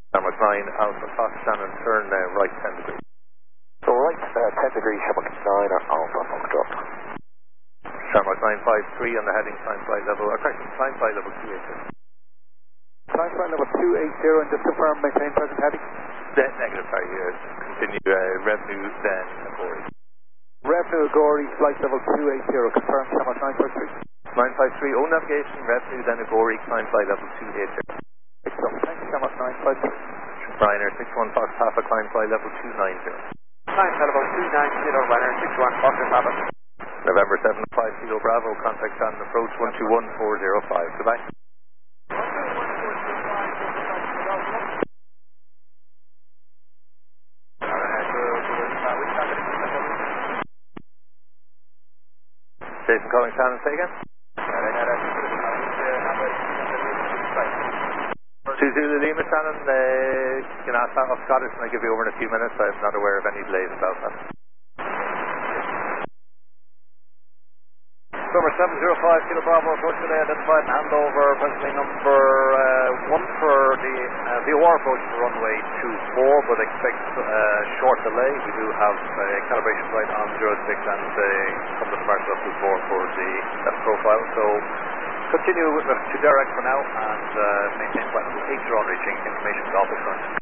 Number 9, Alpha Fox Shannon, turn right 10 degrees. So right, 10 degrees, Shamrock 9 or Alpha Foxtrot. Shamrock 953 on the heading, climb flight level, climb flight level 280. Climb flight level 280 and just confirm maintain present heading. Negative, sorry, continue revenue, then Agori. Revenue Agori, flight level 280, confirm Shamrock 953. 953, own navigation, revenue, then Agori, climb flight level 280. So, thanks, Shamrock 953. Ryanair 61 Fox Papa, climb flight level 290. Climb flight level 290, Ryanair 61 Fox Papa. November 7 5 Kilo Bravo, contact Shannon approach 121405. Goodbye. Jason calling Shannon, say again. 2 Zulu Lima, Shannon, you can ask that off Scottish and I'll give you over in a few minutes. I'm not aware of any delays about that. Number 705 Kilo Bravo, approach today, identified and handover, presently number 1 for the VOR approach to runway 24, but expect short delay. We do have a calibration flight on 06 and come to departure of 24 for the left profile. So continue with the 2 direct for now and maintain flight level 80 on reaching information Golf current.